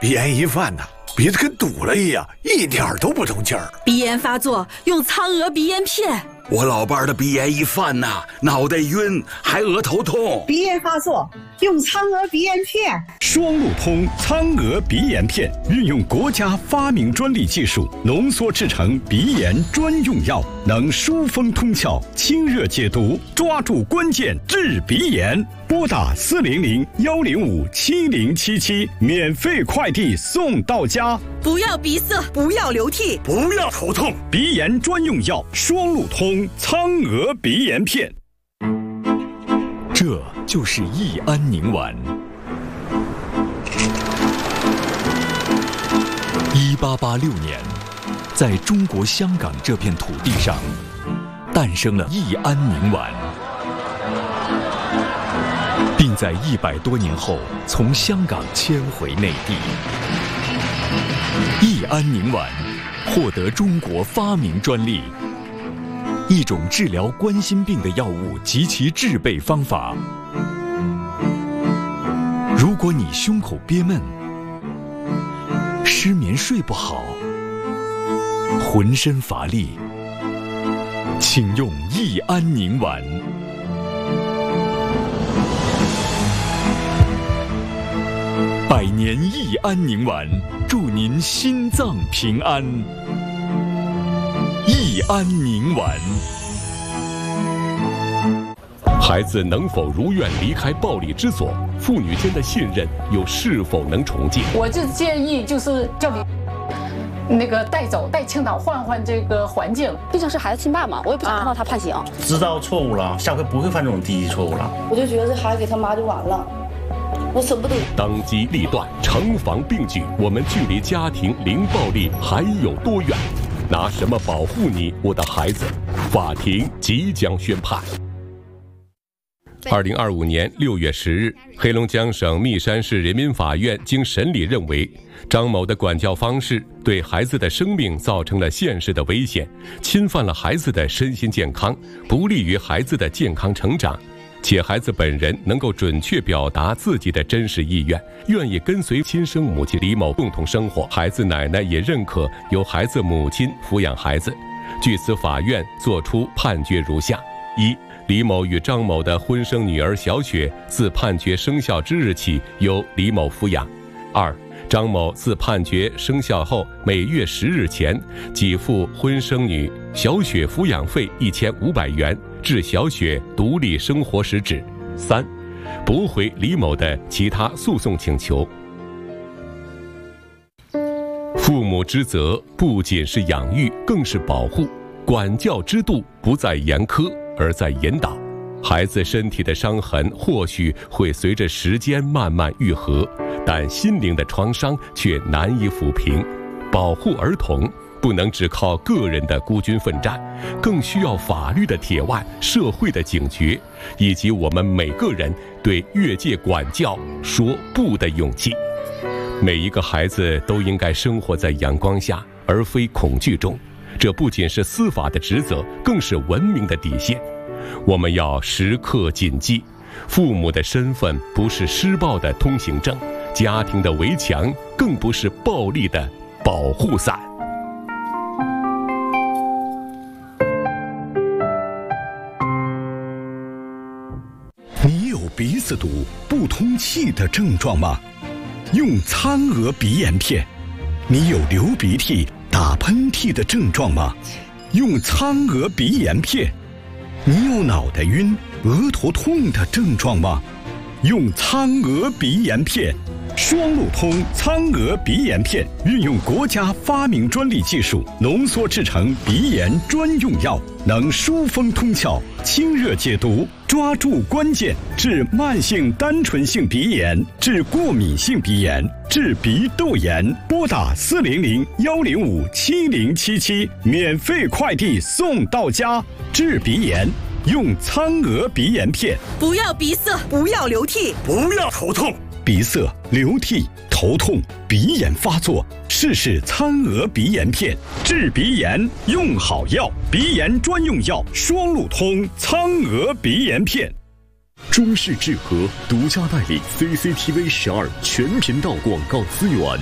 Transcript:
鼻炎一犯呐，鼻子跟堵了一样，一点都不通气儿。 鼻炎发作用苍娥鼻炎片。 我老伴儿的鼻炎一犯呐，脑袋晕，还额头痛。 鼻炎发作用苍娥鼻炎片。 双路通苍娥鼻炎片，运用国家发明专利技术浓缩制成鼻炎专用药，能疏风通窍、清热解毒，抓住关键治鼻炎。拨打400-105-7077，免费快递送到家。 不要鼻塞， 不要流涕， 不要头痛， 鼻炎专用药双路通苍娥鼻炎片。 这就是益安宁丸。1886年，在中国香港这片土地上，诞生了益安宁丸，并在100多年后从香港迁回内地。益安宁丸获得中国发明专利，一种治疗冠心病的药物及其制备方法。如果你胸口憋闷、失眠睡不好、浑身乏力，请用益安宁丸。100年益安宁丸，祝您心脏平安。益安宁丸。 孩子能否如愿离开暴力之所？父女间的信任又是否能重建？ 我就建议就是叫你带青岛换这个环境。 毕竟是孩子亲爸嘛，我也不想看到他判刑。 知道错误了，下回不会犯这种低级错误了。 我就觉得这孩子给他妈就完了。我舍不得。 当机立断，城防并举，我们距离家庭零暴力还有多远？拿什么保护你，我的孩子？法庭即将宣判。2025年6月10日，黑龙江省密山市人民法院经审理认为，张某的管教方式对孩子的生命造成了现实的危险，侵犯了孩子的身心健康，不利于孩子的健康成长。且孩子本人能够准确表达自己的真实意愿，愿意跟随亲生母亲李某共同生活，孩子奶奶也认可由孩子母亲抚养孩子。据此，法院作出判决如下：一、李某与张某的婚生女儿小雪自判决生效之日起由李某抚养；二、张某自判决生效后每月10日前给付婚生女小雪抚养费1500元，至小雪独立生活时止；三、驳回李某的其他诉讼请求。父母之责不仅是养育，更是保护。管教之度不在严苛，而在引导。孩子身体的伤痕或许会随着时间慢慢愈合，但心灵的创伤却难以抚平。保护儿童不能只靠个人的孤军奋战，更需要法律的铁腕、社会的警觉，以及我们每个人对越界管教说不的勇气。每一个孩子都应该生活在阳光下，而非恐惧中。这不仅是司法的职责，更是文明的底线。我们要时刻谨记，父母的身份不是施暴的通行证，家庭的围墙更不是暴力的保护伞。 你有鼻子堵、不通气的症状吗？用苍娥鼻炎片。你有流鼻涕、打喷嚏的症状吗？用苍娥鼻炎片。你有脑袋晕、额头痛的症状吗？用苍娥鼻炎片。双路通苍娥鼻炎片，运用国家发明专利技术浓缩制成鼻炎专用药，能疏风通窍、清热解毒，抓住关键治慢性单纯性鼻炎、治过敏性鼻炎、治鼻窦炎。拨打400-105-7077，免费快递送到家。治鼻炎用苍娥鼻炎片。 不要鼻塞， 不要流涕， 不要头痛。 鼻塞、流涕、头痛、鼻炎发作，试试苍娥鼻炎片，治鼻炎用好药，鼻炎专用药双路通苍娥鼻炎片。 中视智和独家代理 CCTV12全频道广告资源。